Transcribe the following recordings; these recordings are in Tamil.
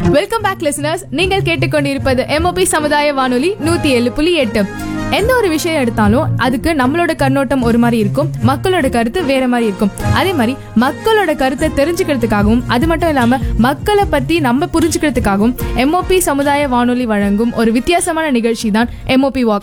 Welcome back listeners. நீங்கள் கேட்டுக்கொண்டிருப்பது MOP சமுதாய வானொலி 107.8. எந்த ஒரு விஷயம் எடுத்தாலும் அதுக்கு நம்மளோட கண்ணோட்டம் ஒரு மாதிரி இருக்கும், மக்களோட கருத்து வேற மாதிரி இருக்கும். அதே மாதிரி மக்களோட கருத்தை தெரிஞ்சுக்கிறதுக்காகவும் அது மட்டும் இல்லாம மக்களை பத்தி நம்ம புரிஞ்சுக்கிறதுக்காகவும் MOP சமுதாய வானொலி வழங்கும் ஒரு வித்தியாசமான நிகழ்ச்சி தான் MOP வாக்.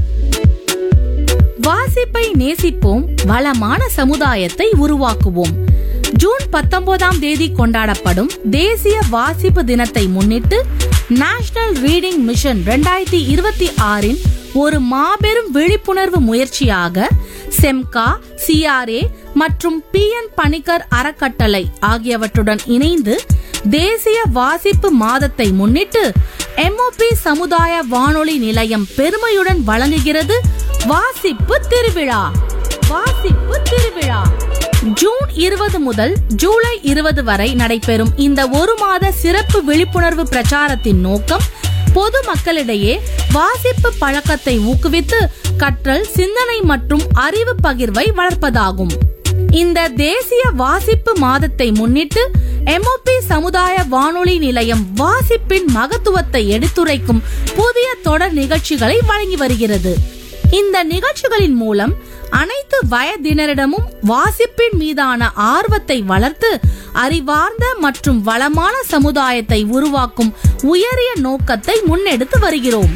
வாசிப்பை நேசிப்போம், வளமான சமுதாயத்தை உருவாக்குவோம். ஜூன் 19ஆம் தேதி கொண்டாடப்படும் தேசிய வாசிப்பு தினத்தை முன்னிட்டு நேஷனல் ரீடிங் மிஷன் 2026 ஒரு மாபெரும் விழிப்புணர்வு முயற்சியாக செம்கா, CRA மற்றும் PN பணிக்கர் அறக்கட்டளை ஆகியவற்றுடன் இணைந்து தேசிய வாசிப்பு மாதத்தை முன்னிட்டு MOP சமுதாய வானொலி நிலையம் பெருமையுடன் வழங்குகிறது வாசிப்பு திருவிழா. வாசிப்பு திருவிழா ஜூன் 20 முதல் ஜூலை 20 வரை நடைபெறும் இந்த ஒரு மாத சிறப்பு விழிப்புணர்வு பிரச்சாரத்தின் நோக்கம் பொது மக்களிடையே வாசிப்பு பழக்கத்தை ஊக்குவித்து கற்றல், சிந்தனை மற்றும் அறிவு பகிர்வை வளர்ப்பதாகும். இந்த தேசிய வாசிப்பு மாதத்தை முன்னிட்டு MOP சமுதாய வானொலி நிலையம் வாசிப்பின் மகத்துவத்தை எடுத்துரைக்கும் புதிய தொடர் நிகழ்ச்சிகளை வழங்கி வருகிறது. இந்த நிகழ்ச்சிகளின் மூலம் அனைத்து வயதினரிடமும் வாசிப்பின் மீதான ஆர்வத்தை வளர்த்து அறிவார்ந்த மற்றும் வளமான சமுதாயத்தை உருவாக்கும் உயரிய நோக்கத்தை முன்னெடுத்து வருகிறோம்.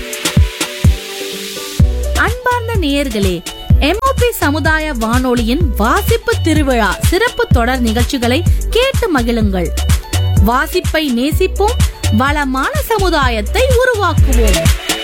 அன்பார்ந்த நேயர்களே, MOP சமுதாய வானொலியின் வாசிப்பு திருவிழா சிறப்பு தொடர் நிகழ்ச்சிகளை கேட்டு மகிழுங்கள். வாசிப்பை நேசிப்போம், வளமான சமுதாயத்தை உருவாக்குவோம்.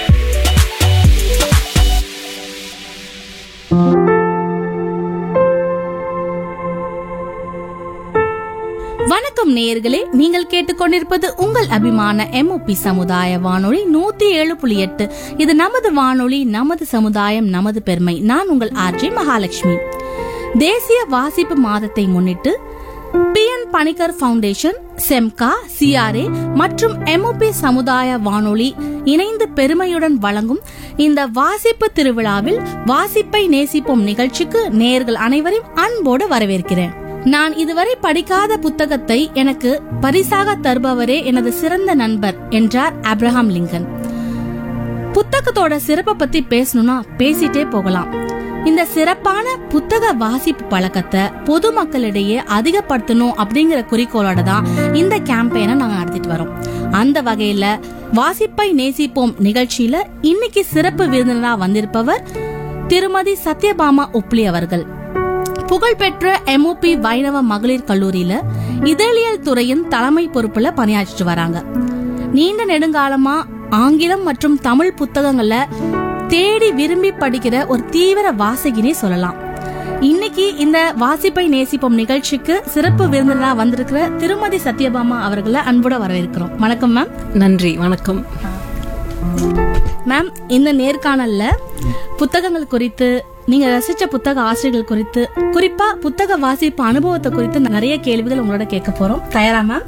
வணக்கம் நேயர்களே, நீங்கள் கேட்டுக்கொண்டிருப்பது உங்கள் அபிமான MOP சமுதாய வானொலி 107.8. இது நமது வானொலி, நமது சமுதாயம், நமது பெருமை. நான் உங்கள் RJ மகாலட்சுமி. தேசிய வாசிப்பு மாதத்தை முன்னிட்டு PN பணிக்கர் ஃபவுண்டேஷன், செம்கா, CRA மற்றும் MOP சமுதாய வானொலி இணைந்து பெருமையுடன் வழங்கும் இந்த வாசிப்பு திருவிழாவில் வாசிப்பை நேசிப்போம் நிகழ்ச்சிக்கு நேயர்கள் அனைவரையும் அன்போடு வரவேற்கிறேன். நான் இதுவரை படிக்காத புத்தகத்தை எனக்கு பரிசாக தருபவரே எனது சிறந்த நண்பர் என்றார் ஆப்ரஹாம் லிங்கன். புத்தகத்தோட சிறப்பை பத்தி பேசணும்னா பேசிட்டே போகலாம். இந்த சிறப்பான புத்தக வாசிப்பு பழக்கத்தை பொதுமக்களிடையே அதிகப்படுத்தணும் அப்படிங்கிற குறிக்கோளோட தான் இந்த கேம்பெயினை நாங்க நடத்திட்டு வரோம். அந்த வகையில வாசிப்பை நேசிப்போம் நிகழ்ச்சியில இன்னைக்கு சிறப்பு விருந்தினரா வந்திருப்பவர் திருமதி சத்யபாமா உப்ளி அவர்கள். புகழ்பெற்ற MOP வைணவ மகளிர் கல்லூரியில இதழியல் துறையின் தலைமை பொறுப்புல பணியாற்றிட்டு வராங்க. நீண்ட நெடுங்காலமா ஆங்கிலம் மற்றும் தமிழ் புத்தகங்களை தேடி விரும்பி படிக்கிற ஒரு தீவிர வாசகினே சொல்லலாம். இன்னைக்கு இந்த வாசிப்பை நேசிப்போம் நிகழ்ச்சிக்கு சிறப்பு விருந்தினரா வந்திருக்கிற திருமதி சத்யபாமா அவர்களை அன்போட வரவேற்கிறோம். வணக்கம் மேம். நன்றி. வணக்கம் மேம். இந்த நேர்காணல்ல புத்தகங்கள் குறித்து, நீங்க ரசிச்ச புத்தக ஆசிரியர்கள் குறித்து, குறிப்பா புத்தக வாசிப்பு அனுபவத்தை குறித்து நிறைய கேள்விகள் உங்களோட கேட்க போறோம். தயாரா மேம்?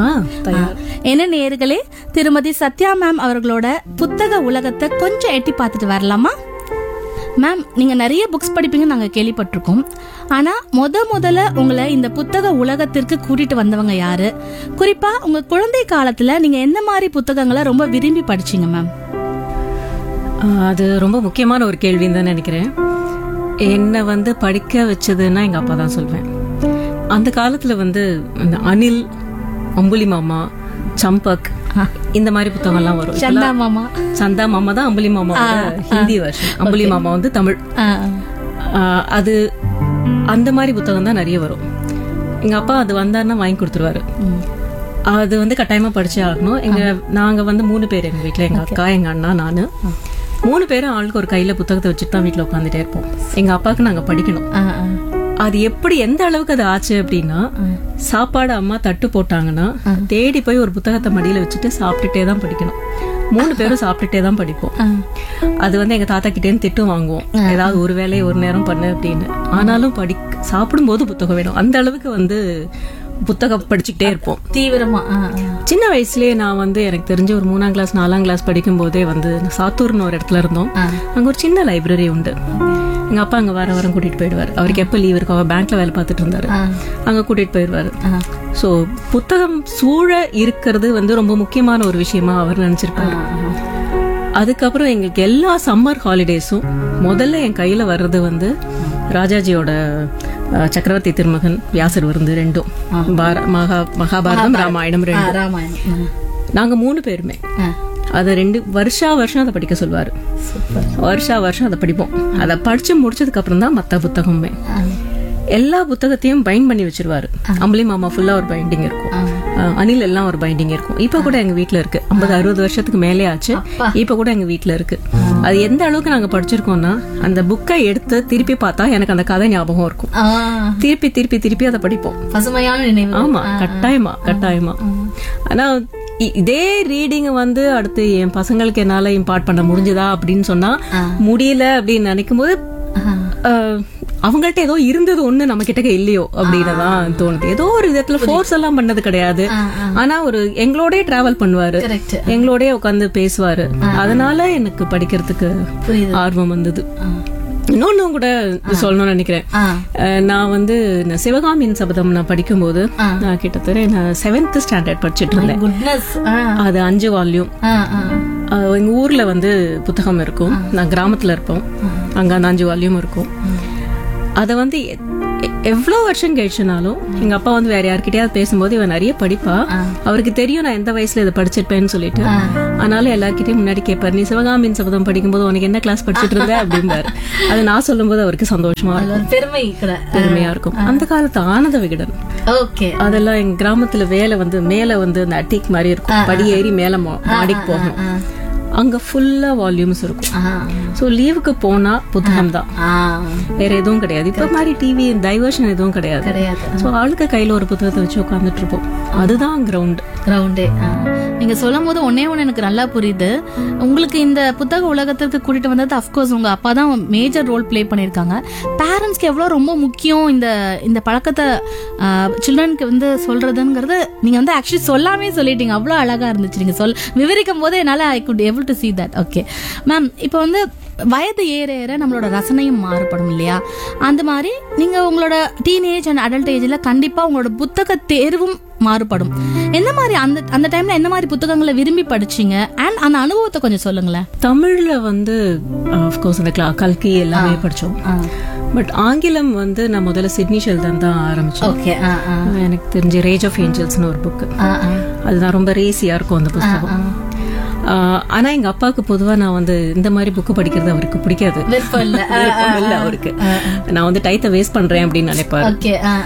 என்ன நேயர்களே, திருமதி சத்யா மேம் அவர்களோட புத்தக உலகத்தை கொஞ்சம் எட்டி பார்த்துட்டு வரலாமா? மேம், நீங்க நிறைய புக்ஸ் படிப்பீங்கன்னு நாங்க கேள்விப்பட்டிருக்கோம். ஆனா முதல்ல உங்களை இந்த புத்தக உலகத்திற்கு கூட்டிட்டு வந்தவங்க யாரு? குறிப்பா உங்க குழந்தை காலத்துல நீங்க எந்த மாதிரி புத்தகங்களை ரொம்ப விரும்பி படிச்சீங்க மேம்? அது ரொம்ப முக்கியமான ஒரு கேள்வின்னு தான் நினைக்கிறேன். என்னை படிக்க வச்சதுன்னா எங்க அப்பா தான் சொல்வேன். அந்த காலத்துல இந்த அனில், அம்புலி மாமா, சம்பக் இந்த மாதிரி புத்தகம்லாம் வரும். சந்தா மாமா தான் அம்புலி மாமா ஹிந்தி வருஷன், அம்புலி மாமா தமிழ். அது அந்த மாதிரி புத்தகம் தான் நிறைய வரும். எங்க அப்பா அது வந்தாருன்னா வாங்கி கொடுத்துருவாரு. அது கட்டாயமா படிச்சே ஆகணும். நாங்க 3 பேர் எங்க வீட்டுல, எங்க அக்கா, எங்க அண்ணா, நானு 3 பேரும் ஆளுக்கு ஒரு கையில புத்தகத்தை வச்சுட்டு தான் வீட்டுல உட்காந்துட்டே இருப்போம். எங்க அப்பாவுக்கு நாங்க படிக்கணும். அது எப்படி எந்த அளவுக்கு அது ஆச்சு அப்படின்னா, சாப்பாடு அம்மா தட்டு போட்டாங்கன்னா தேடி போய் ஒரு புத்தகத்தை மடியில வச்சுட்டு சாப்பிட்டுட்டே தான் படிக்கணும். 3 பேரும் சாப்பிட்டுட்டே தான் படிப்போம். அது எங்க தாத்தா கிட்டே திட்டும் வாங்குவோம், ஏதாவது ஒரு வேலையை ஒரு நேரம் பண்ணு அப்படின்னு. ஆனாலும் சாப்பிடும் போது புத்தகம் வேணும். அந்த அளவுக்கு புத்தகம் படிச்சுக்கிட்டே இருப்போம் தீவிரமா. சின்ன வயசுலயே நான் எனக்கு தெரிஞ்ச ஒரு 3ஆம் கிளாஸ் 4ஆம் கிளாஸ் படிக்கும் போதே சாத்தூர்னு ஒரு இடத்துல இருந்தோம். அங்க ஒரு சின்ன லைப்ரரி உண்டு. எங்க அப்பா அங்க வார வாரம் கூட்டிட்டு போயிடுவாரு. அவருக்கு எப்ப லீவ் இருக்கும், அவர் பேங்க்ல வேலை பார்த்துட்டு இருந்தாரு, அங்க கூட்டிட்டு போயிடுவாரு. சோ புத்தகம் சூழ இருக்கிறது வந்து ரொம்ப முக்கியமான ஒரு விஷயமா அவர் நினைச்சிருப்பாரு. அதுக்கப்புறம் எங்களுக்கு எல்லா சம்மர் ஹாலிடேஸும் முதல்ல என் கையில வர்றது வந்து ராஜாஜியோட சக்கரவர்த்தி திருமகன், வியாசர் விருந்து ரெண்டும், மகாபாரதம், ராமாயணம் ரெண்டும். நாங்க 3 பேருமே அதை 2 வருஷம் அதை படிக்க சொல்லுவாரு. வருஷம் அதை படிப்போம். அதை படிச்சு முடிச்சதுக்கு அப்புறம் தான் மத்த புத்தகமே. எல்லா புத்தகத்தையும் பைண்ட் பண்ணி வச்சிருவாரு. அம்பளி மாமா ஃபுல்லா ஒரு பைண்டிங் இருக்கும், அனில் எல்லாம் ஒரு பைண்டிங் இருக்கும். இப்ப கூட எங்க வீட்டுல இருக்கு. 50-60 வருஷத்துக்கு மேலே ஆச்சு, இப்ப கூட எங்க வீட்டுல இருக்கு. அது எந்த அளவுக்கு நாங்க படிச்சிருக்கோம்னா, அந்த புக்கை எடுத்து திருப்பி பார்த்தா எனக்கு அந்த கதை ஞாபகம் இருக்கும். திருப்பி திருப்பி திருப்பி அதை படிப்போம். ஆமா, கட்டாயமா. ஆனா இதே ரீடிங் வந்து அடுத்து என் பசங்களுக்கு என்னால இம்பார்ட் பண்ண முடிஞ்சதா அப்படின்னு சொன்னா முடியல அப்படின்னு நினைக்கும் போது அவங்கள்ட்ட ஏதோ இருந்தது ஒண்ணு நம்ம கிட்ட இல்லையோ அப்படின்னுதான் தோணுது. ஏதோ ஒரு விதத்துல ஃபோர்ஸ் எல்லாம் பண்ணது கிடையாது. ஆனா ஒரு எங்களோடய டிராவல் பண்ணுவாரு, எங்களோடய உட்காந்து பேசுவாரு. அதனால எனக்கு படிக்கிறதுக்கு ஆர்வம் வந்தது. இன்னொன்னு கூட சொல்லணும்னு நினைக்கிறேன். நான் வந்து சிவகாமியின் சபதம் நான் படிக்கும்போது நான் கிட்டத்தட்ட நான் 7th ஸ்டாண்டர்ட் படிச்சுட்டு இருந்தேன். அது 5 வால்யூம். எங்க ஊர்ல வந்து புத்தகம் இருக்கும், நான் கிராமத்துல இருப்போம், அங்க அந்த 5 வால்யூம் இருக்கும். அத வந்து எவ்வளவு வருஷம் கழிச்சுனாலும் எங்க அப்பா வந்து வேற யார்கிட்டயாவது பேசும்போது இவன் நிறைய படிப்பா, அவருக்கு தெரியும் நான் எந்த வயசுல இதை படிச்சிருப்பேன்னு சொல்லிட்டு, அதனால எல்லார்கிட்டயும் முன்னாடி கேட்பாரு, நீ சிவகாமியின் சபதம் படிக்கும்போது உனக்கு என்ன கிளாஸ் படிச்சுட்டு இருந்த அப்படிம்பாரு. அது நான் சொல்லும் போது அவருக்கு சந்தோஷமா இருக்கும், பெருமையா இருக்கும். அந்த காலத்து ஆனந்த விகடன் அதெல்லாம் எங்க கிராமத்துல வேலை வந்து மேல வந்து அந்த அட்டிக் மாதிரி இருக்கும், படி ஏறி மேல மாடிக்கு போகணும். அங்க ஃபுல்லா வால்யூம்ஸ் இருக்கும். சோ லீவுக்கு போனா புத்தகம் தான், வேற எதுவும் கிடையாது. இப்ப மாதிரி டிவி டைவர்ஷன் எதுவும் கிடையாது. சோ ஆளுக்கு கையில ஒரு புத்தகத்தை வச்சு உட்காந்துட்டு இருப்போம். அதுதான் கிரவுண்டே. நீங்க சொல்லும் போது ஒன்னே எனக்கு நல்லா புரியுது. உங்களுக்கு இந்த புத்தக உலகத்திற்கு கூட்டிட்டு வந்தது அப்கோர்ஸ் உங்க அப்பா தான் மேஜர் ரோல் பிளே பண்ணிருக்காங்க. பேரண்ட்ஸ்க்கு எவ்வளவு ரொம்ப முக்கியம் இந்த பழக்கத்தை சில்ட்ரனுக்கு வந்து சொல்றதுங்கிறது நீங்க வந்து ஆக்சுவலி சொல்லாமே சொல்லிட்டீங்க. அவ்வளவு அழகா இருந்துச்சு நீங்க விவரிக்கும் போது. என்னால I could able to see that. Okay ma'am, இப்போ வந்து வயது ஏற ஏற நம்மளோட ரசனையும் மாறுபடும் இல்லையா? அந்த மாதிரி நீங்க உங்களோட டீனேஜ் அண்ட் அடல்ட் ஏஜ்ல கண்டிப்பா உங்களோட புத்தக தேர்வும் மாறுபடும். என்ன மாதிரி அந்த டைம்ல என்ன மாதிரி புத்தகங்களை விரும்பி படிச்சீங்க அண்ட் அந்த அனுபவத்தை கொஞ்சம் சொல்லுங்களேன். தமிழ்ல வந்து ஆஃப்கோர்ஸ் அந்த கல்கி எல்லாமே படிச்சோம். பட் ஆங்கிலம் வந்து நான் முதல்ல சிட்னி ஷெல்டன் தான் ஆரம்பிச்சேன். எனக்கு தெரிஞ்ச ரேஜ் ஆஃப் ஏஞ்சல்ஸ்னு ஒரு புக், அதுதான் ரொம்ப ரேசியா இருக்கும் அந்த புத்தகம். ஆனா எங்க அப்பாவுக்கு பொதுவா நான் வந்து இந்த மாதிரி புக்கு படிக்கிறது அவருக்கு பிடிக்காது. அவருக்கு நான் வந்து டைத்தை வேஸ்ட் பண்றேன் அப்படின்னு நினைப்பாரு.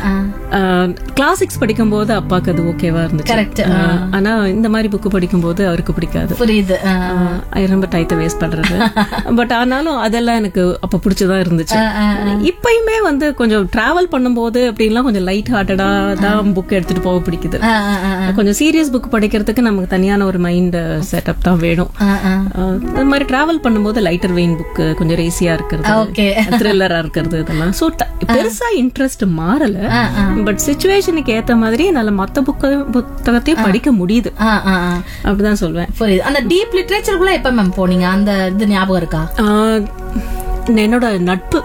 கிளாசிக்ஸ் படிக்கும் போது அப்பாவுக்கு அது ஓகேவா இருந்துச்சு. ஆனா இந்த மாதிரி புக்கு படிக்கும் போது அவருக்கு பிடிக்காது. ரொம்ப டைத்தை வேஸ்ட் பண்றது. பட் ஆனாலும் அதெல்லாம் எனக்கு அப்ப பிடிச்சதா இருந்துச்சு. இப்பயுமே வந்து கொஞ்சம் டிராவல் பண்ணும்போது அப்படின்லாம் கொஞ்சம் லைட் ஹார்ட்டடா தான் புக் எடுத்துட்டு போக பிடிக்குது. கொஞ்சம் சீரியஸ் புக் படிக்கிறதுக்கு நமக்கு தனியான ஒரு மைண்ட் செட்டப் தான் வேணும். இந்த மாதிரி டிராவல் பண்ணும்போது லைட்டர் வெயின் புக், கொஞ்சம் ரேசியா இருக்கிறது, த்ரில்லரா இருக்கிறது, இதெல்லாம் சோ பெருசா இன்ட்ரெஸ்ட் மாறல. பட் சிச்சுவேஷனுக்கு ஏத்த மாதிரி என்னால மத்த புத்தகத்தையும் படிக்க முடியுது, அப்படிதான் சொல்வேன். அந்த டீப் லிட்டரேச்சருக்குள்ள எப்ப மேம் போனீங்க? அந்த இது ஞாபகம் இருக்கா? என்னோட நட்பு,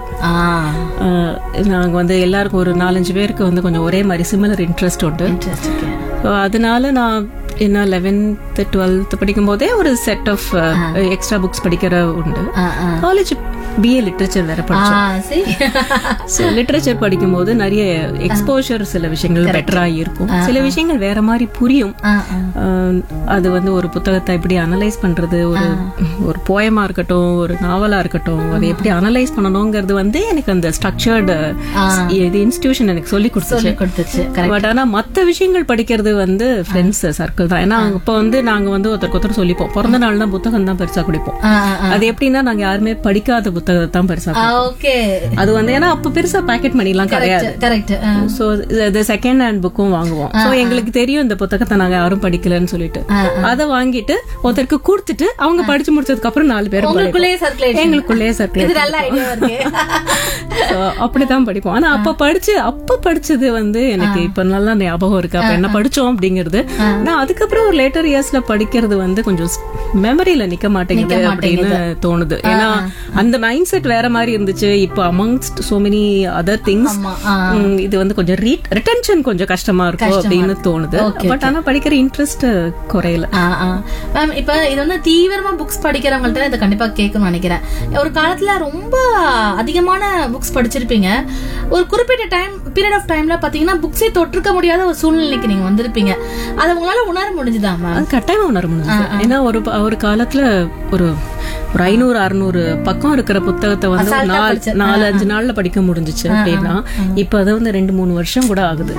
நாங்க வந்து எல்லாருக்கும் ஒரு 4-5 பேருக்கு வந்து கொஞ்சம் ஒரே மாதிரி சிமிலர் இன்ட்ரெஸ்ட் உண்டு. அதனால நான் என்ன 11th 12th படிக்கும் போதே ஒரு செட் ஆஃப் எக்ஸ்ட்ரா புக்ஸ் படிக்கிற உண்டு. காலேஜ் BA லிட்ரேச்சர் வேற படிச்சோம். லிட்ரேச்சர் படிக்கும் போது நிறைய எக்ஸ்போஷர், சில விஷயங்கள் பெட்டரா இருக்கும், சில விஷயங்கள் வேற மாதிரி புரியும். அது வந்து ஒரு புத்தகத்தை எப்படி அனலைஸ் பண்றது, ஒரு போயமா இருக்கட்டும், ஒரு நாவலா இருக்கட்டும், அதை எப்படி அனலைஸ் பண்ணணுங்கிறது வந்து எனக்கு அந்த ஸ்ட்ரக்சர்டு இன்ஸ்டிடியூஷன் எனக்கு சொல்லி கொடுத்துச்சு. பட் ஆனா மத்த விஷயங்கள் படிக்கிறது வந்து ஃப்ரெண்ட்ஸ் சர்க்கிள் தான். ஏன்னா இப்ப வந்து நாங்க வந்து ஒருத்தர் சொல்லிப்போம், பிறந்த நாள் தான் புத்தகம் தான் பெருசா குடிப்போம். அது எப்படின்னா நாங்க யாருமே படிக்காத புத்தகத்தை தான் பெருசா, அது வந்து ஏன்னா அப்ப பெருசா பாக்கெட் மணி எல்லாம் கிடையாது. சோ செகண்ட் ஹேண்ட் புக்கும் வாங்குவோம். சோ எங்களுக்கு தெரியும் இந்த புத்தகத்தை நாங்க யாரும் படிக்கலன்னு சொல்லிட்டு அதை வாங்கிட்டு ஒருத்தருக்கு கொடுத்துட்டு அவங்க படிச்சு முடிச்சதுக்கு அதுக்கப்புறம் 4 பேரும் உங்களுக்குள்ளேயே circulation. எங்களுக்குள்ளேயே இது சர்க்குலேட் நல்ல ஐடியா இருக்கு. அப்படிதான் படிப்போம். ஆனா அப்ப படிச்சது வந்து எனக்கு இப்ப நல்லா ஞாபகம் இருக்கு. அப்ப என்ன படிச்சோம் அப்படிங்கிறது. நான் அதுக்கப்புறம் ஒரு லேட்டர் இயர்ஸ்ல படிக்கிறது வந்து கொஞ்சம் மெமரியில நிக்க மாட்டேங்குது அப்படின்னு தோணுது. ஏன்னா அந்த மைண்ட் செட் வேற மாதிரி இருந்துச்சு. இப்ப amongst so many other things இது வந்து கொஞ்சம் ரிட்டன்ஷன் கொஞ்சம் கஷ்டமா இருக்கும் அப்படின்னு தோணுது. பட் ஆனா படிக்கிற இன்ட்ரெஸ்ட் குறையல. மேம் இப்ப இது வந்து தீவிரமா புக்ஸ் படிக்கிறவங்கள்ட்ட இதை கண்டிப்பா கேட்கணும்னு நினைக்கிறேன். ஒரு காலத்துல ரொம்ப அதிகமான புக்ஸ் படிச்சிருப்பீங்க. ஒரு குறிப்பிட்ட பீரியட் ஆஃப் டைம்ல பாத்தீங்கன்னா புக்ஸே தொற்றுக்க முடியாத ஒரு சூழ்நிலைக்கு நீங்க வந்திருப்பீங்க. அதை உங்களால உணர முடிஞ்சுதா மேம்? கட்டாயமா உணர முடிஞ்சது. ஏன்னா ஒரு காலத்துல ஒரு 500-600 பக்கம் இருக்கிற புத்தகத்தை வந்து 4-5 நாள்ல படிக்க முடிஞ்சிச்சு அப்படின்னா இப்ப அது வந்து 2-3 வருஷம் கூட ஆகுது.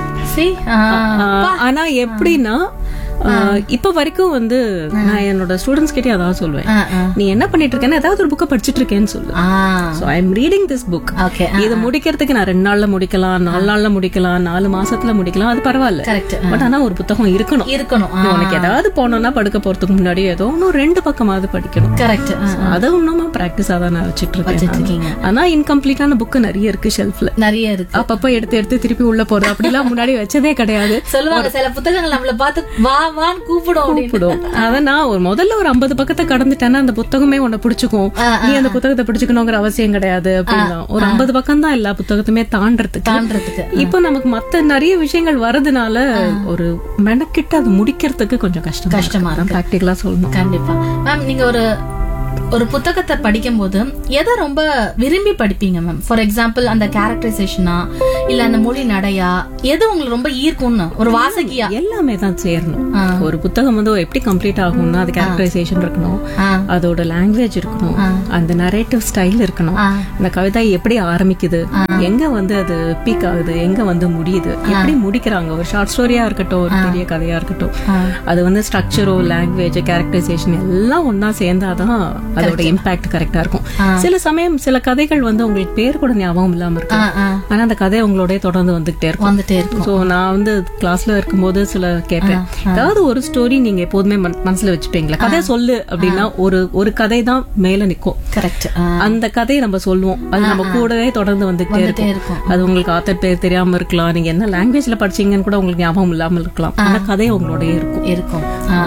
ஆனா எப்படின்னா இப்ப வரைக்கும் வந்து நான் என்னோட ஸ்டூடெண்ட்ஸ் கிட்டே அதான் சொல்லுவேன், நீ என்ன பண்ணிட்டு இருக்கேன்னு ஏதாவது ஒரு புக்கை படிச்சிட்டு இருக்கேன்னு சொல்லு. So I am reading this book. இதை முடிக்கிறதுக்கு நான் 2 நாள்ல முடிக்கலாம், 4 நாள்ல முடிக்கலாம், 4 மாசத்துல முடிக்கலாம், அது பரவாயில்ல. பட் ஆனா ஒரு புத்தகம் இருக்கணும். உனக்கு ஏதாவது போனோம்னா படுக்க போறதுக்கு முன்னாடி ஏதோ இன்னும் 2 பக்கமாவது படிக்கணும். அதை இன்னும் பிராக்டிஸா தான் நான் வச்சுட்டு இருக்கேன். ஆனா இன்கம்ப்ளீட்டான புக் நிறைய இருக்கு ஷெல்ஃப்ல, நிறைய இருக்கு. அப்பப்ப எடுத்து திருப்பி உள்ள போறது அப்படிலாம் முன்னாடி வச்சதே கிடையாது. சொல்லுவாங்க சில புத்தகங்கள் நம்மள பார்த்து வா கூப்பிடும். அதான் நான் முதல்ல ஒரு 50 பக்கத்தை கடந்துட்டேன்னா அந்த புத்தகமே உன்னை பிடிச்சுக்கும். நீ அந்த புத்தகத்தை பிடிச்சுக்கணுங்கிற அவசியம் கிடையாது அப்படின்னா ஒரு 50 பக்கம் தான் எல்லா புத்தகத்துமே தாண்டறதுக்கு. இப்ப நமக்கு மத்த நிறைய விஷயங்கள் வரதுனால ஒரு மெனக்கிட்டு அது முடிக்கிறதுக்கு கொஞ்சம் கஷ்டமா இருக்கும். பிராக்டிகலா சொல்லணும். கண்டிப்பா மேம். நீங்க ஒரு புத்தகத்தை படிக்கும் போது எதை ரொம்ப விரும்பி படிப்பீங்க மேம்? ஃபார் எக்ஸாம்பிள் அந்த கேரக்டரைசேஷனா இல்ல அந்த மொழி நடையா, எது உங்களுக்கு ரொம்ப ஈர்க்கும்னு ஒரு வாசகியா? எல்லாமே தான் சேரணும். ஒரு புத்தகம் வந்து எப்படி கம்ப்ளீட் ஆகும்னா அது கேரக்டரைசேஷன் இருக்கணும், அதோட லாங்குவேஜ் இருக்கணும், அந்த நரேட்டிவ் ஸ்டைல் இருக்கணும், அந்த கவிதை எப்படி ஆரம்பிக்குது, எங்க வந்து அது பீக் ஆகுது, எங்க வந்து முடியுது, எப்படி முடிக்கிறாங்க. ஒரு ஷார்ட் ஸ்டோரியா இருக்கட்டும், ஒரு பெரிய கதையா இருக்கட்டும், அது வந்து ஸ்ட்ரக்சரோ லாங்குவேஜ் கேரக்டரைசேஷன் எல்லாம் ஒன்னா சேர்ந்தாதான் அதோட இம்பாக்ட் கரெக்டா இருக்கும். சில சமயம் சில கதைகள் வந்து உங்களுக்கு பேர் கூட ஞாபகம் இல்லாம இருக்கும், ஆனா அந்த கதை உங்களோட தொடர்ந்து வந்துட்டே இருக்கும். சோ நான் வந்து கிளாஸ்ல இருக்கும்போது சில கேட்பேன், ஏதாவது ஒரு ஸ்டோரி நீங்க எப்போதுமே மனசுல வச்சுப்பீங்களா, கதை சொல்லு அப்படின்னா ஒரு கதை தான் மேல நிக்கும். கரெக்ட். அந்த கதையை நம்ம சொல்லுவோம், அது நம்ம கூடவே தொடர்ந்து வந்துட்டே இருக்கும். அது உங்களுக்கு ஆத்தர் பேர் தெரியாம இருக்கலாம், நீங்க என்ன லாங்குவேஜ்ல படிச்சீங்கன்னு கூட உங்களுக்கு ஞாபகம் இல்லாம இருக்கலாம், ஆனா கதை உங்களோட இருக்கும்.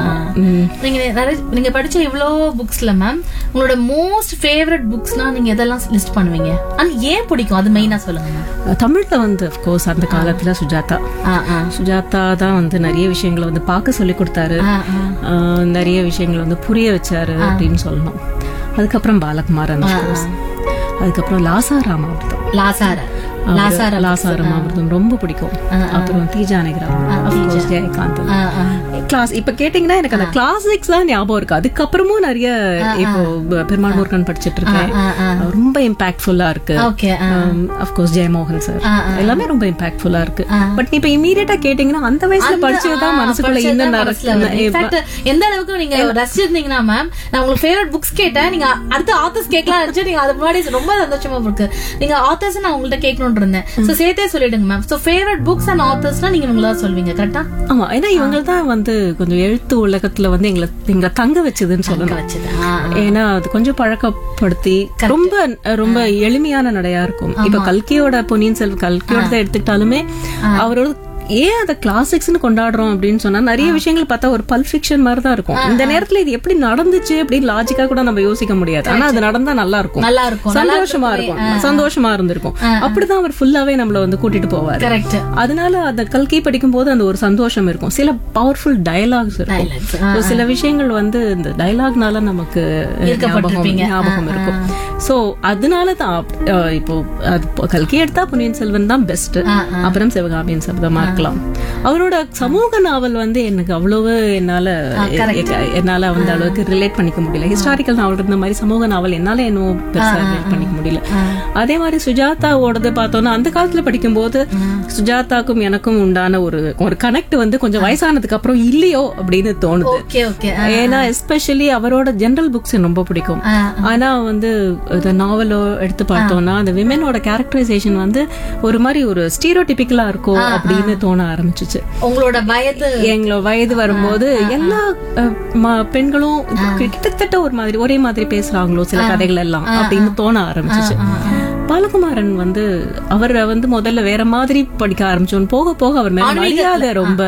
நீங்க படிச்ச இவ்வளவு புக்ஸ்ல மேம் உங்களோட மோஸ்ட் ஃபேவரட் புக்ஸ்னா நீங்க எதெல்லாம் லிஸ்ட் பண்ணுவீங்க? அது ஏன் பிடிக்கும், அது மெயினா சொல்லுங்க. தமிழ்ல வந்து of course அந்த காலத்துல சுஜாதா தான் வந்து நிறைய விஷயங்களை வந்து பார்க்க சொல்லி கொடுத்தாரு, நிறைய விஷயங்களை வந்து புரிய வச்சாரு அப்படின்னு சொல்லணும். அதுக்கப்புறம் பாலகுமாரன், அதுக்கப்புறம் லாசா ராமாமிர்தம் ரொம்ப பிடிக்கும். அப்புறம் டி ஜானகிராமன், ஜெயகாந்த். கிளாஸ் இப்ப கேட்டீங்கன்னா எனக்கு அந்த கிளாசிக்ஸ் தான் ஞாபகம் இருக்கு. அதுக்கப்புறமும் நிறைய இப்போ பெருமாள் முருகன் படிச்சிட்டு இருக்கேன், ரொம்ப இம்பாக்ட்ஃபுல்லா இருக்கு. அஃப்கோர்ஸ் ஜெயமோகன் சார் எல்லாமே ரொம்ப இம்பாக்ட்ஃபுல்லா இருக்கு. பட் இப்ப இமீடியட்டா கேட்டீங்கன்னா அந்த வயசுல படிச்சதுதான் மனசுக்குள்ள எந்த அளவுக்கு நீங்க ரசிச்சிருந்தீங்கன்னா மேம், நான் உங்களுக்கு ஃபேவரட் புக்ஸ் கேட்டேன், நீங்க அடுத்த ஆத்தர்ஸ் கேட்கலாம் நினைச்சு நீங்க அது முன்னாடி ரொம்ப சந்தோஷமா இருக்கு. நீங்க ஆத்தர்ஸ் நான் உங்கள்ட்ட கேட்கணும்னு இருந்தேன். சோ சேர்த்தே சொல்லிடுங்க ma'am. So favourite books and ஆத்தர்ஸ்னா நீங்க இவங்கள சொல்வீங்க கரெக்ட்டா? ஆமா, ஏன்னா இவங்க தான் வந்து கொஞ்சம் எழுத்து உலகத்துல வந்து எங்களை தங்க வச்சதுன்னு சொல்லணும். ஏன்னா அது கொஞ்சம் பழக்கப்படுத்தி ரொம்ப எளிமையான நடையா இருக்கும். இப்ப கல்கியோட பொன்னியின் செல்வன் கல்கியோட எடுத்துக்கிட்டாலுமே அவரோட ஏன் அதை கிளாசிக்ஸ்னு கொண்டாடுறோம் அப்படின்னு சொன்னா நிறைய விஷயங்கள் பார்த்தா ஒரு பல்ப் ஃபிக்ஷன் மாதிரி தான் இருக்கும். இந்த நேரத்துல இது எப்படி நடந்துச்சு அப்படின்னு லாஜிக்கா கூட நம்ம யோசிக்க முடியாது. ஆனா அது நடந்தா நல்லா இருக்கும், சந்தோஷமா இருந்திருக்கும். அப்படிதான் அவர் ஃபுல்லாவே நம்மள வந்து கூட்டிட்டு போவாரு. அதனால அந்த கல்கி படிக்கும் போது அந்த ஒரு சந்தோஷம் இருக்கும். சில பவர்ஃபுல் டயலாக்ஸ் இருக்கும். சில விஷயங்கள் வந்து இந்த டயலாக்னால நமக்கு ஞாபகம் இருக்கும். சோ அதனாலதான் இப்போ கல்கி எடுத்தா பொன்னியின் செல்வன் தான் பெஸ்ட், அப்புறம் சிவகாமியின் சபதமா இருக்கலாம். அவரோட சமூக நாவல் வந்து எனக்கு அவ்வளவு என்னால வந்து அளவுக்கு ரிலேட் பண்ணிக்க முடியல. ஹிஸ்டாரிக்கல் நாவல் இருந்த மாதிரி சமூக நாவல் என்னால இன்னும் பெருசா ரிலேட் பண்ணிக்க முடியல. அதே மாதிரி சுஜாதாவோடது பார்த்தோம்னா அந்த காலத்துல படிக்கும் போது சுஜாதாக்கும் எனக்கும் உண்டான ஒரு கனெக்ட் வந்து கொஞ்சம் வயசானதுக்கு அப்புறம் இல்லையோ அப்படின்னு தோணுது. ஏன்னா எஸ்பெஷலி அவரோட ஜெனரல் புக்ஸ் ரொம்ப பிடிக்கும். ஆனா வந்து நாவலோ எடுத்து பார்த்தோம்னா அந்த விமெனோட கேரக்டரைசேஷன் வந்து ஒரு மாதிரி ஒரு ஸ்டீரியோடிபிக்கலா இருக்கும் அப்படின்னு தோண ஆரம்பிச்சுச்சு. உங்களோட எங்களோட வயது வரும்போது எல்லா பெண்களும் கிட்டத்தட்ட ஒரு மாதிரி ஒரே மாதிரி பேசுறாங்களோ சில கதைகள் எல்லாம் அப்படின்னு தோண ஆரம்பிச்சுச்சு. பாலகுமாரன் வந்து அவரை வந்து முதல்ல வேற மாதிரி படிக்க ஆரம்பிச்சோம். போக போக அவர் மேல மரியாதை ரொம்ப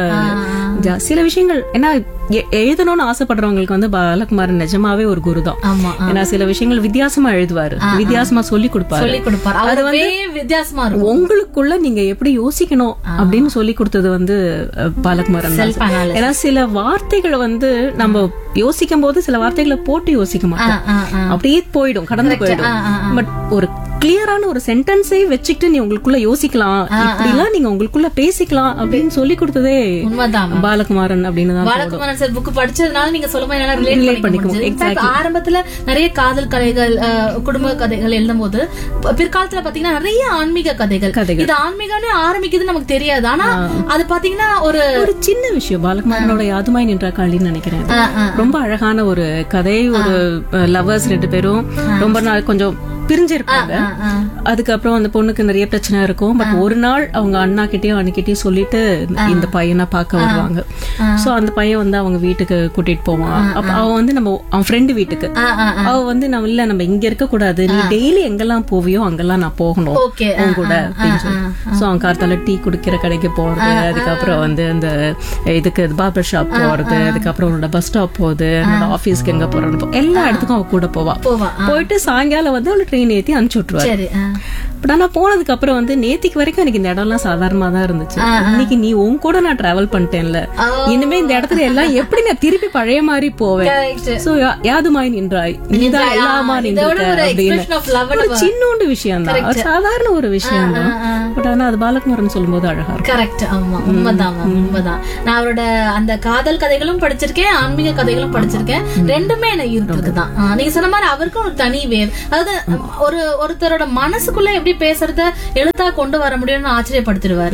சில விஷயங்கள் ஏன்னா எழுதணும்னு ஆசைப்படுறவங்களுக்கு வந்து பாலகுமாரன் நிஜமாவே ஒரு குரு தான். ஏன்னா சில விஷயங்கள் வித்தியாசமா எழுதுவாரு, வித்தியாசமா சொல்லி கொடுப்பாரு. அது வந்து வித்தியாசமா உங்களுக்குள்ள நீங்க எப்படி யோசிக்கணும் அப்படின்னு சொல்லி கொடுத்தது வந்து பாலகுமாரன். ஏன்னா சில வார்த்தைகளை வந்து நம்ம யோசிக்கும் போது சில வார்த்தைகளை போட்டு யோசிக்க மாட்டோம், அப்படியே போயிடும், கடந்து போயிடும். பட் ஒரு கிளியரான ஒரு சென்டென்ஸே வச்சுக்கிட்டு நீ உங்களுக்குள்ள யோசிக்கலாம், இப்படிலாம் நீங்க உங்களுக்குள்ள பேசிக்கலாம் அப்படின்னு சொல்லி கொடுத்ததே பாலகுமாரன் அப்படின்னு தான். பாலகுமாரன் சார் புக் படிச்சதுனால நீங்க சொல்லும்போது ரிலேட் பண்ணிக்கணும். ஆரம்பத்துல நிறைய காதல் கதைகள், குடும்ப கதைகள் எழுதும் போது பிற்காலத்துல பாத்தீங்கன்னா நிறைய ஆன்மீக கதைகள். இது ஆன்மீகம்னு ஆரம்பிக்குதுன்னு நமக்கு தெரியாது, ஆனா அது பாத்தீங்கன்னா ஒரு சின்ன விஷயம். பாலகுமாரனோட யாதுமாய் நின்ற காளின்னு நினைக்கிறேன், ரொம்ப அழகான ஒரு கதை. ஒரு லவர்ஸ் 2 பேரும் ரொம்ப நாள் கொஞ்சம் பிரிஞ்சிருப்பாங்க. அதுக்கப்புறம் அந்த பொண்ணுக்கு நிறைய பிரச்சனை இருக்கும். பட் ஒரு நாள் அவங்க அண்ணா கிட்டயும் அண்ணிக்கிட்டயும் சொல்லிட்டு இந்த பையனை பார்க்க வருவாங்க. சோ அந்த பையன் வந்து அவங்க வீட்டுக்கு கூட்டிட்டு போவான். அப்ப அவன் வந்து அவன் ஃப்ரெண்டு வீட்டுக்கு அவ வந்து நம்ம இங்க இருக்க கூடாது, நீ டெய்லி எங்கெல்லாம் போவியோ அங்கெல்லாம் நான் போகணும் உன் கூட அப்படின்னு சொல்லி. சோ அவன் கார்த்தால டீ குடிக்கிற கடைக்கு போறது, அதுக்கப்புறம் வந்து அந்த இதுக்கு பார்பர் ஷாப் போறது, அதுக்கப்புறம் அவனோட பஸ் ஸ்டாப் போகுது, என்னோட ஆபீஸ்க்கு எங்க போறது, எல்லா இடத்துக்கும் அவ கூட போவா. போயிட்டு சாயங்காலம் வந்து அவளை ட்ரெயின் ஏத்தி அனுப்பிச்சு விட்டுருவாரு. பட் ஆனா போனதுக்கு அப்புறம் வந்து நேத்திக்கு வரைக்கும் எனக்கு இந்த இடம் எல்லாம் சாதாரணமா தான் இருந்துச்சு. இன்னைக்கு நீ உன் கூட நான் டிராவல் பண்ணிட்டேன்ல, இனிமே இந்த இடத்துல எல்லாம் எப்படி நான் திருப்பி பழைய மாதிரி போவேன். சோ யாதுமாய் நின்றாய், நீதான் எல்லாமா நின்றுட்ட அப்படின்னு சின்னோண்டு விஷயம் தான், சாதாரண ஒரு விஷயம் தான். பட் ஆனா அது பாலகுமாரன் சொல்லும் போது அழகா இருக்கும். கரெக்ட். ஆமா, உண்மைதான் உண்மைதான். நான் அவரோட அந்த காதல் கதைகளும் படிச்சிருக்கேன், ஆன்மீக கதைகளும் படிச்சிருக்கேன். ரெண்டுமே எனக்கு இருக்குதான். நீங்க சொன்ன மாதிரி அவருக்கும் ஒரு தனி வேவ், அதாவது ஒருத்தரோட மனசுக்குள்ள எப்படி பேசுறத எழுத்தா கொண்டு வர முடியும்னு ஆச்சரியப்படுத்திடுவாரு.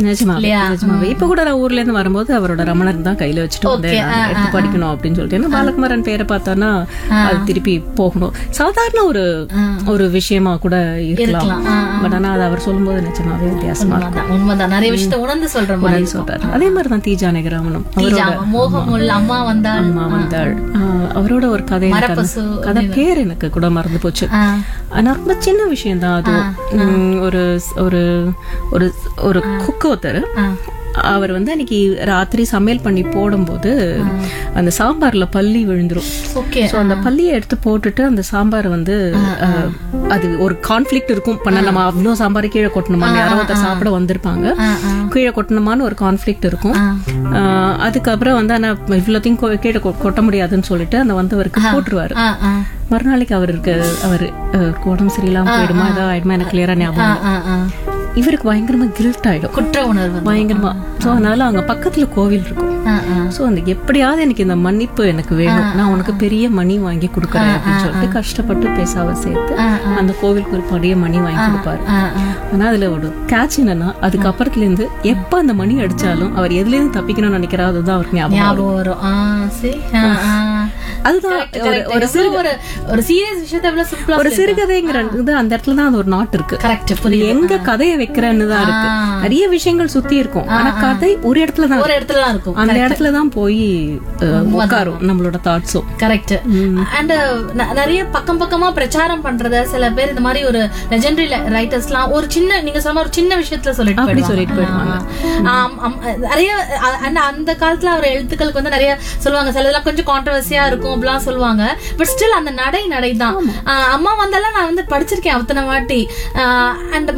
இப்ப கூட நான் ஊர்ல இருந்து வரும்போது அவரோட ரமணன் தான் கையில வச்சுட்டு எடுத்து படிக்கணும் அப்படின்னு சொல்லிட்டு. பாலகுமாரன் பேரை பார்த்தானா அது திருப்பி போகணும். சாதாரண ஒரு விஷயமா கூட இருக்கலாம். பட் ஆனா அது அவர் சொல்லும் போது நிஜமாவே வித்தியாசமா இருக்கும். உண்மைதான், நிறைய விஷயத்த உணர்ந்து சொல்ற மாதிரி சொல்றாரு. அதே மாதிரிதான் தி ஜானகிராமனும் அம்மா வந்தாள் அவரோட ஒரு கதை பேர் எனக்கு கூட மறந்து போச்சு. ஆனா ரொம்ப சின்ன விஷயம் தான் அது. ஒரு ஒரு ஒரு குக்கு ஒருத்தர், அவர் வந்து அன்னைக்கு ராத்திரி சமையல் பண்ணி போடும்போது அந்த சாம்பார்ல பல்லி விழுந்துரும். அந்த பல்லியை எடுத்து போட்டுட்டு அந்த சாம்பார் வந்து அது ஒரு கான்ஃபிளிக்ட் இருக்கும். நம்ம அவ்வளவு சாம்பார் கீழே கொட்டணுமா, யாரோ ஒருத்தர் சாப்பிட வந்திருப்பாங்க, கீழே கொட்டணுமான்னு ஒரு கான்ஃபிளிக்ட் இருக்கும். அதுக்கப்புறம் வந்து ஆனா இவ்வளோத்தையும் கீழே கொட்ட முடியாதுன்னு சொல்லிட்டு அந்த வந்தவருக்கு போட்டுருவாரு. மறுநாளைக்கு அவருக்கு உடம்பு சரியில்லாம போயிடுமா ஏதோ ஆயிடுமா எனக்கு கிளியரா ஞாபகம். இவருக்கு பயங்கரமா கில்ட் ஆயிடும், குற்ற உணர்வு பயங்கரமா. சோ அதனால அங்க பக்கத்துல கோவில் இருக்கும். சோ அந்த எப்படியாவது எனக்கு இந்த மன்னிப்பு எனக்கு வேணும், நான் உனக்கு பெரிய மணி வாங்கி கொடுக்கறேன் அப்படின்னு சொல்லிட்டு கஷ்டப்பட்டு பேசாவ சேர்த்து அந்த கோவிலுக்கு ஒரு பெரிய மணி வாங்கி கொடுப்பாரு. ஆனா அதுல ஒரு கேட்ச் என்னன்னா, அதுக்கப்புறத்துல இருந்து எப்ப அந்த மணி அடிச்சாலும் அவர் எதுல இருந்து தப்பிக்கணும்னு நினைக்கிறாரு, அதுதான் அவருக்கு ஞாபகம் வரும். அதுதான் ஒரு சீரியஸ் விஷயத்த ஒரு சிறுகதைங்கிற அந்த இடத்துலதான் அது ஒரு நாட் இருக்கு. எங்க கதையை வைக்கிறேன்னு தான் இருக்கு. நிறைய விஷயங்கள் சுத்தி இருக்கும், ஆனா கதை ஒரு இடத்துலதான் இருக்கும். அந்த இடத்துலதான் போய் உட்காரும் நம்மளோட தாட்ஸும். கரெக்ட். அண்ட் நிறைய பக்கம் பக்கமா பிரச்சாரம் பண்றத சில பேர் இந்த மாதிரி ஒரு லெஜெண்டரி ரைட்டர்ஸ் எல்லாம் ஒரு சின்ன நீங்க சொன்ன ஒரு சின்ன விஷயத்துல சொல்லிட்டு போயிடுவாங்க. நிறைய அந்த காலத்துல அவர் எழுத்துக்களுக்கு வந்து நிறைய சொல்லுவாங்க, சிலதெல்லாம் கொஞ்சம் கான்ட்ரவர்சியா இருக்கும் அப்படிலாம் சொல்லுவாங்க. பட் ஸ்டில் அந்த நடைதான். அம்மா வந்தாலும் நான் வந்து படிச்சிருக்கேன் அத்தனை வாட்டி. அண்ட்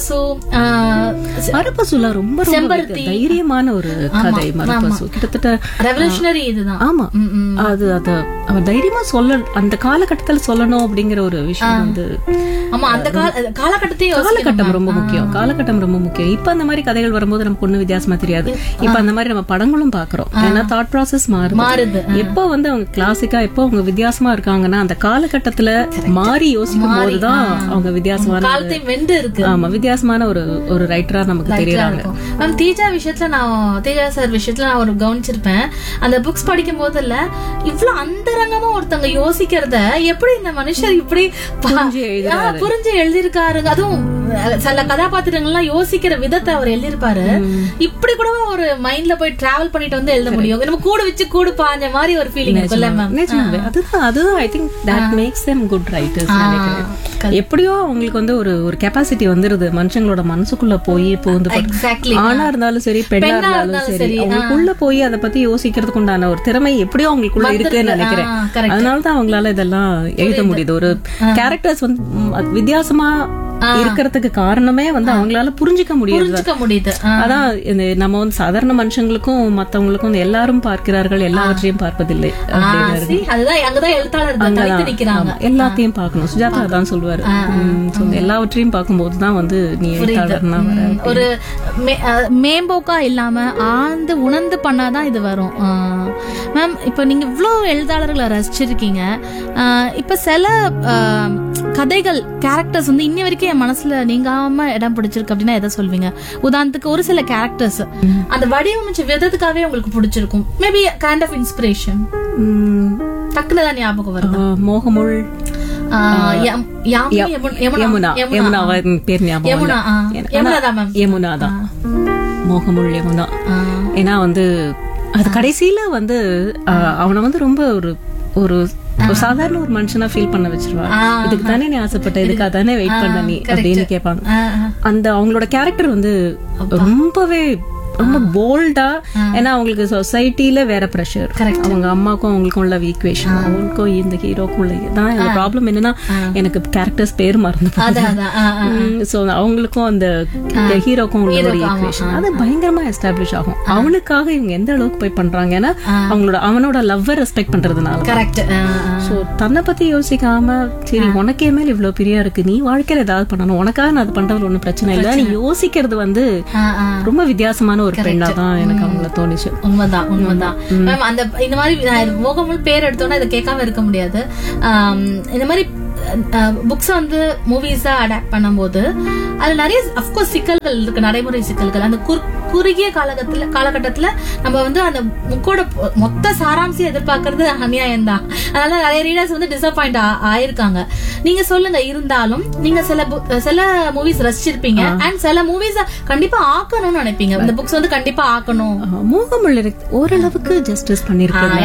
மரப்பசுல ரொம்ப தைரியமான ஒரு கதை. மரப்பசு கிட்டத்தட்ட ரெவல்யூஷனரி இதுதான். ஆமா, அது அவர் தைரியமா அந்த காலகட்டத்துல சொல்லணும் அப்படிங்கிற ஒரு விஷயம் வந்து அந்த காலகட்டம் ரொம்ப முக்கியம். காலகட்டம் ரொம்ப முக்கியம். இப்ப அந்த மாதிரி கதைகள் வரும்போது நமக்கு ஒண்ணு வித்தியாசமா தெரியாது. இப்ப அந்த மாதிரி நம்ம படங்களும் பாக்குறோம். ஏன்னா தாட் ப்ராசஸ் மாறுது. எப்ப வந்து அவங்க கிளாசிக்கா எப்ப அவங்க வித்தியாசமா இருக்காங்கன்னா அந்த காலகட்டத்துல மாறி யோசிக்கும் போதுதான் அவங்க வித்தியாசமான வித்தியாசமான ஒரு ரைட்டரா நமக்கு தெரியுறாங்க. தேஜா சார் விஷயத்துல நான் ஒரு கவனிச்சிருப்பேன். அந்த புக்ஸ் படிக்கும் போது இல்ல இவ்வளவு அந்தரங்கமா ஒருத்தவங்க யோசிக்கிறத எப்படி இந்த மனுஷர் இப்படி புரிஞ்சு எழுதிருக்காரு. அதுவும் சில கதாபாத்திரங்கள்லாம் யோசிக்கிற விதத்தை அவர் எழுதியிருப்பாரு. இப்படி கூட ஒரு மைண்ட்ல போய் டிராவல் பண்ணிட்டு வந்து எழுத முடியும். நம்ம கூட வச்சு கூட பாஞ்ச மாதிரி ஒரு ஃபீலிங் இருக்குல்ல மேம். அதுதான் I think that makes them good writers நினைக்கிறேன். எப்படியோ அவங்களுக்கு வந்து ஒரு கெப்பாசிட்டி வந்துருது மனுஷங்களோட மனசுக்குள்ள போய் புகுந்து. ஆணா இருந்தாலும் சரி பெண்ணா இருந்தாலும் சரி அவங்களுக்குள்ள போய் அதை பத்தி யோசிக்கிறதுக்கு உண்டான ஒரு திறமை எப்படியோ அவங்களுக்குள்ள இருக்குன்னு நினைக்கிறேன். அதனாலதான் அவங்களால இதெல்லாம் எழுத முடியுது. ஒரு கேரக்டர்ஸ் வந்து வித்தியாசமா இருக்கிறதுக்கு காரணமே வந்து அவங்களால புரிஞ்சுக்க முடியுது. அதான் நம்ம வந்து சாதாரண மனுஷங்களுக்கும் மத்தவங்களுக்கும் எல்லாரும் பார்க்கிறார்கள், எல்லாவற்றையும் பார்ப்பதில்லை. எல்லாத்தையும் பார்க்கணும். சுஜாதா தான் சொல்லுவாரு, எல்லாவற்றையும் பார்க்கும்போதுதான் வந்து நீ எழுத்தாளர்னா ஒரு மேம்போக்கா இல்லாம ஆழ்ந்து உணர்ந்து பண்ணாதான் இது வரும். மேம் இப்ப நீங்க இவ்வளவு எழுத்தாளர்களை ரசிச்சிருக்கீங்க. இப்ப சில கதைகள் கேரக்டர்ஸ் வந்து இன்னி வரைக்கும் என் மனசுல நீங்காம இடம் பிடிச்சிருக்கு அப்படின்னா எதை சொல்வீங்க? உதாரணத்துக்கு ஒரு சில கேரக்டர்ஸ் அந்த வடிவமைச்ச விதத்துக்காகவே உங்களுக்கு பிடிச்சிருக்கும். மேபி கைண்ட் ஆஃப் இன்ஸ்பிரேஷன் டக்குல தான் ஞாபகம் வருது. மோகமுள் மோகமுள் யமுனா. ஏன்னா வந்து அது கடைசியில வந்து அவனை வந்து ரொம்ப ஒரு சாதாரண ஒரு மனுஷனா ஃபீல் பண்ண வச்சிருவாங்க. இதுக்கு தானே நீ ஆசைப்பட்ட, இதுக்காக தானே வெயிட் பண்ண நீ அப்படின்னு கேட்பாங்க. அந்த அவங்களோட கேரக்டர் வந்து ரொம்பவே ரொம்ப போல்டா. ஏன்னா அவங்களுக்கு சொசைட்டில வேற பிரஷர், அவங்க அம்மாக்கும் அவங்களுக்கும் உள்ள ஈக்குவேஷன், அவங்களுக்கும் இந்த ஹீரோக்கும் உள்ள தான் ப்ராப்ளம். என்னன்னா எனக்கு கேரக்டர்ஸ் பேர் மறந்து சோ அவங்களுக்கும் அந்த ஹீரோக்கும் உள்ள ஒரு ஈக்குவேஷன் அது பயங்கரமா எஸ்டாப்ளிஷ் ஆகும். அவனுக்காக இவங்க எந்த அளவுக்கு போய் பண்றாங்க, ஏன்னா அவனோட லவ்வை ரெஸ்பெக்ட் பண்றதுனால. சோ தன்னை பத்தி யோசிக்காம சரி உனக்கே மேல இவ்வளவு பிரியா இருக்கு, நீ வாழ்க்கையில ஏதாவது பண்ணணும், உனக்காக நான் அது பண்றது ஒண்ணும் பிரச்சனை இல்லை, நீ யோசிக்கிறது வந்து ரொம்ப வித்தியாசமான ஒரு பெண்ணா தான் எனக்கு அவங்கள தோணுச்சு. உண்மைதான் மேம். அந்த இந்த மாதிரி மோகமுள் பேர் எடுத்தோம்னா இதை கேட்காம இருக்க முடியாது. இந்த மாதிரி புக்ஸ் வந்து மூவிஸா அடாப்ட் பண்ணும்போது அது நிறைய அப்கோர்ஸ் சிக்கல்கள் இருக்கு, நடைமுறை சிக்கல்கள். அந்த குறுகிய காலகட்டத்துல நம்ம வந்து அந்த புக்கோட மொத்த சாராம்சம் எதிர்பார்க்கறது அநியாயம் தான். அதனால நிறைய ரீடர்ஸ் வந்து டிசப்பாயிண்ட் ஆயிருக்காங்க. நீங்க சொல்லுங்க, இருந்தாலும் நீங்க சில மூவிஸ் ரசிச்சிருப்பீங்க அண்ட் சில மூவிஸ் கண்டிப்பா ஆக்கணும்னு நினைப்பீங்க. இந்த புக்ஸ் வந்து கண்டிப்பா ஆக்கணும். மோகமுள் ஓரளவுக்கு ஜஸ்டிஸ் பண்ணிருக்காங்க.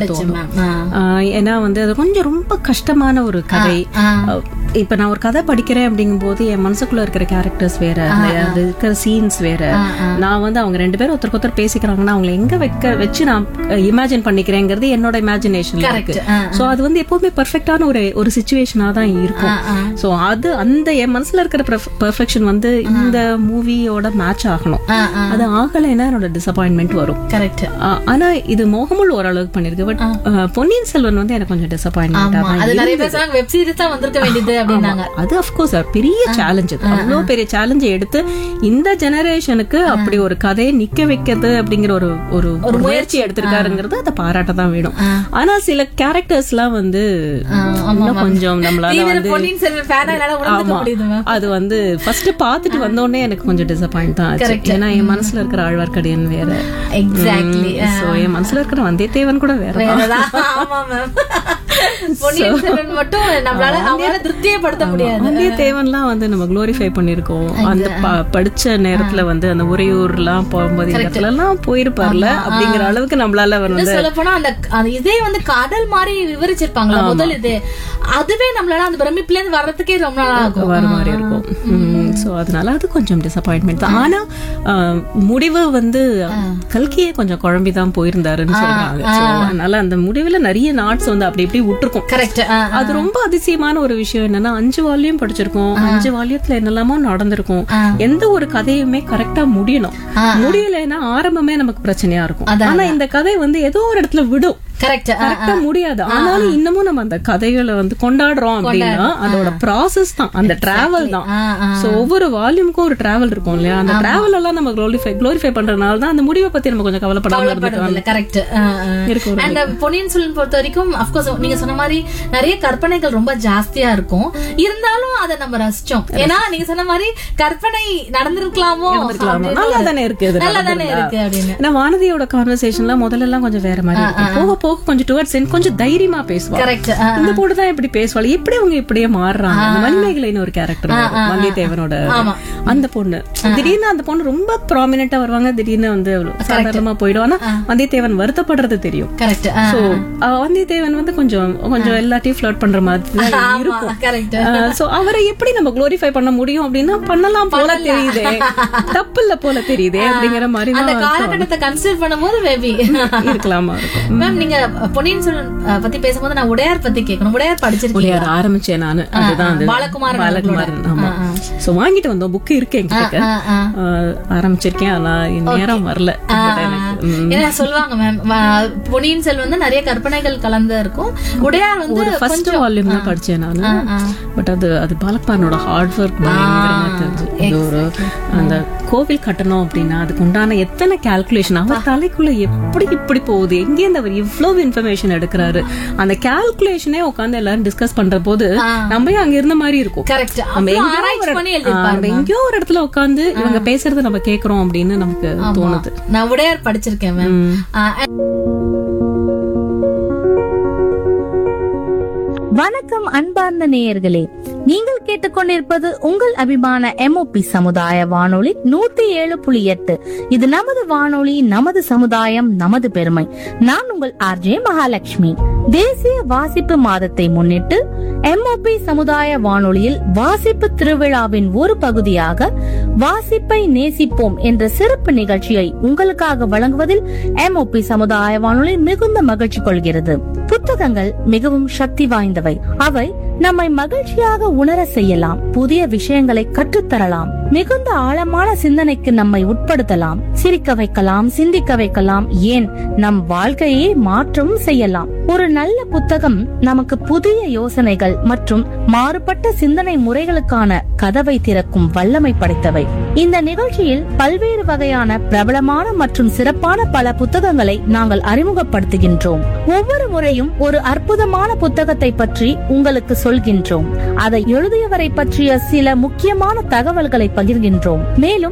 ஏன்னா வந்து அது கொஞ்சம் ரொம்ப கஷ்டமான ஒரு கதை. இப்ப நான் ஒரு கதை படிக்கிறேன் அப்படிங்கும் போது என் மனசுக்குள்ள இருக்கிற கேரக்டர்ஸ் வேற, அது இருக்கிற சீன்ஸ் வேற. நான் வந்து அவங்க ரெண்டு பேரும் ஒருத்தருக்கு ஒருத்தர் பேசிக்கிறாங்கன்னா அவங்களை எங்க வச்சு நான் இமேஜின் பண்ணிக்கிறேங்கிறது என்னோட இமேஜினேஷன் இருக்கு. சோ அது வந்து எப்பவுமே பெர்ஃபெக்டான ஒரு சிச்சுவேஷனா தான் இருக்கும். சோ அது அந்த என் மனசுல இருக்கிற பெர்ஃபெக்ஷன் வந்து இந்த மூவியோட மேட்ச் ஆகணும். அது ஆகலைன்னா என்னோட டிசப்பாயின்மெண்ட் வரும். ஆனா இது மோகமுள் ஓரளவுக்கு பண்ணிருக்கு. பட் பொன்னியின் செல்வன் வந்து எனக்கு கொஞ்சம் டிசப்பாயின்மெண்ட். வெப் சீரிஸ் தான் வந்திருக்க வேண்டியது அப்படின்னாங்க. அது அஃப்கோர்ஸ் பெரிய சேலஞ்ச். அவ்வளவு பெரிய சேலஞ்சை எடுத்து இந்த ஜெனரேஷனுக்கு அப்படி ஒரு கதையை நிக்க வைக்கிறது அப்படிங்கிற ஒரு முயற்சி எடுத்திருக்காருங்கிறது அதை பாராட்ட தான் வேணும். ஆனா சில கேரக்டர்ஸ் எல்லாம் வந்து கொஞ்சம் நம்மளால வந்து அது வந்து ஃபர்ஸ்ட் பாத்துட்டு வந்தோடனே எனக்கு கொஞ்சம் டிசப்பாயிண்ட் தான் ஆச்சு. ஏன்னா என் மனசுல இருக்கிற ஆழ்வார்க்கடியான் வேற, எக்ஸாக்ட்லி என் மனசுல இருக்கிற வந்தியத்தேவன் கூட வேற. வந்தியத்தேவன்லாம் வந்து நம்ம குளோரிஃபை பண்ணிருக்கோம். அந்த படிச்ச நேரத்துல வந்து அந்த உறையூர் எல்லாம் போகும்போது இடத்துல எல்லாம் போயிருப்பார்ல அப்படிங்கிற அளவுக்கு நம்மளால சொல்ல போனா அந்த இதே வந்து கடல் மாதிரி விவரிச்சிருப்பாங்களா முதல் இது, அதுவே நம்மளால அந்த பிரமிப்புல இருந்து வர்றதுக்கே ரொம்ப நாள் ஆகும், வர மாதிரி இருக்கும். சோ அதனால அது கொஞ்சம் டிசப்பாயின்மெண்ட் தான். ஆனா முடிவு வந்து கல்கியே கொஞ்சம் குழம்பிதான் போயிருந்தாருன்னு சொல்றாங்க. அதனால அந்த முடிவுல நிறைய நாட்ஸ் வந்து அப்படி இப்படி விட்டுருக்கும். அது ரொம்ப அதிசயமான ஒரு விஷயம். என்னன்னா 5 வால்யூம் படிச்சிருக்கோம், 5 வால்யூத்துல என்னெல்லாமோ நடந்திருக்கும். எந்த ஒரு கதையுமே கரெக்டா முடியணும். முடியலைன்னா ஆரம்பமே நமக்கு பிரச்சனையா இருக்கும். ஆனா இந்த கதை வந்து ஏதோ ஒரு இடத்துல விடும், கரெக்டா முடியாது. ஆனாலும் இன்னமும் நம்ம அந்த கதைகளை வந்து கொண்டாடுறோம் அப்படின்னா அதோட ப்ராசஸ் தான், அந்த டிராவல் தான். சோ ஒவ்வொரு வால்யூமுக்கும் ஒரு டிராவல் இருக்கும் இல்லையா? அந்த டிராவல் எல்லாம் நம்ம குளோரிஃபை பண்றதுனால தான் அந்த முடிவை பத்தி நம்ம கொஞ்சம் கவலைப்படாம இருந்துக்கலாம். கரெக்ட். அண்ட் பொன்னியின் செல்வன் பொறுத்த வரைக்கும் அப்கோர்ஸ் நீங்க சொன்ன மாதிரி நிறைய கற்பனைகள் ரொம்ப ஜாஸ்தியா இருக்கும். இருந்தாலும் அதை நம்ம ரசிச்சோம். ஏன்னா நீங்க சொன்ன மாதிரி கற்பனை நடந்திருக்கலாமோ, நல்லா தானே இருக்கு அப்படின்னு. வானதியோட கான்வர்சேஷன்லாம் முதல்ல எல்லாம் கொஞ்சம் வேற மாதிரி இருக்கும். போக போக போக கொஞ்சம் டுவர்ட்ஸ் கொஞ்சம் தைரியமா பேசுவாங்க. கரெக்ட். இந்த பொண்ணு தான் இப்படி பேசுவாள், எப்படி அவங்க இப்படியே மாறுறாங்க. மணிமேகலைன்னு ஒரு கேரக்டர் வந்தியத்தேவனோட அந்த பொண்ணு, திடீர்னு அந்த பொண்ணு ரொம்ப ப்ராமினென்ட்டா வருவாங்க, திடீர்னு வந்து சாதாரணமா போயிடும். ஆனா வந்தியத்தேவன் வருத்தப்படுறது தெரியும். கரெக்ட். சோ வந்தியத்தேவன் வந்து கொஞ்சம் எல்லாத்தையும் ஃபிளர்ட் பண்ற மாதிரி இருக்கும். கரெக்ட். சோ அவரை எப்படி நம்ம குளோரிஃபை பண்ண முடியும் அப்படின்னா, பண்ணலாம் போல தெரியுதே, தப்பு இல்ல போல தெரியுதே அப்படிங்கிற மாதிரி அந்த காலகட்டத்தை கன்சிடர் பண்ணும்போது மேபி இருக்கலாமா இருக்கும். மேம், நீங்க பொன்னியின் செல்வன் பத்தி பேசும்போது நான் உடையார் பத்தி கேட்கணும். உடையார் படிச்சிருக்கீங்க? ஆரம்பிச்சேன் நானு. அதுதான் பாலகுமாரன். ஆமா. சோ வாங்கிட்டு வந்தோம், புக் இருக்கு என்கிட்ட, ஆரம்பிச்சிருக்கேன். ஆனா நேரம் வரல. என்ன சொல்லுவாங்க மேம், பொன்னியின் செல்வன் வந்து நிறைய கற்பனைகள் கலந்து இருக்கும். உடையார் வந்து ஃபர்ஸ்ட் வால்யூம் தான் படிச்சேன் நானு. பட் அது பாலகுமாரனோட ஹார்ட் ஒர்க் பயங்கரமா தெரிஞ்சு. ஒரு அந்த கோவில் கட்டணும் அப்படின்னா அதுக்கு உண்டான எத்தனை கால்குலேஷன், அவர் தலைக்குள்ள எப்படி இப்படி போகுது, எங்கேருந்து அவர் இவ்வளவு இன்ஃபர்மேஷன் எடுக்கிறாரு, அந்த கால்குலேஷனே உட்காந்து எல்லாரும் டிஸ்கஸ் பண்ற போது நம்ம அங்க இருந்த மாதிரி இருக்கும். நம்ம எங்கேயோ ஒரு இடத்துல உட்காந்து இவங்க பேசுறத நம்ம கேக்குறோம் அப்படின்னு நமக்கு தோணுது. நான் உடையார் படிச்சிருக்கேன் மேம். வணக்கம் அன்பார்ந்த நேயர்களே, நீங்கள் கேட்டுக்கொண்டிருப்பது உங்கள் அபிமான MOP சமுதாய வானொலி 107.8. இது நமது வானொலி, நமது சமுதாயம், நமது பெருமை. நான் உங்கள் RJ மகாலட்சுமி. தேசிய வாசிப்பு மாதத்தை முன்னிட்டு MOP சமுதாய வானொலியில் வாசிப்பு திருவிழாவின் ஒரு பகுதியாக வாசிப்பை நேசிப்போம் என்ற சிறப்பு நிகழ்ச்சியை உங்களுக்காக வழங்குவதில் MOP சமுதாய வானொலி மிகுந்த மகிழ்ச்சி கொள்கிறது. புத்தகங்கள் மிகவும் சக்தி வாய்ந்தவை. அவை நம்மை மகிழ்ச்சியாக உணர செய்யலாம், புதிய விஷயங்களை கற்றுத்தரலாம், மிகுந்த ஆழமான சிந்தனைக்கு நம்மை உட்படுத்தலாம், சிரிக்க வைக்கலாம், சிந்திக்க வைக்கலாம், ஏன் நம் வாழ்க்கையை மாற்றவும் செய்யலாம். ஒரு நல்ல புத்தகம் நமக்கு புதிய யோசனைகள் மற்றும் மாறுபட்ட சிந்தனை முறைகளுக்கான கதவை திறக்கும் வல்லமை படைத்தவை. இந்த நிகழ்ச்சியில் பல்வேறு வகையான பிரபலமான மற்றும் சிறப்பான பல புத்தகங்களை நாங்கள் அறிமுகப்படுத்துகின்றோம். ஒவ்வொரு முறையும் ஒரு அற்புதமான புத்தகத்தை பற்றி உங்களுக்கு சொல்கின்றோம். அதை எழுதியவரை பற்றிய சில முக்கியமான தகவல்களை பகிர்கின்றோம். மேலும்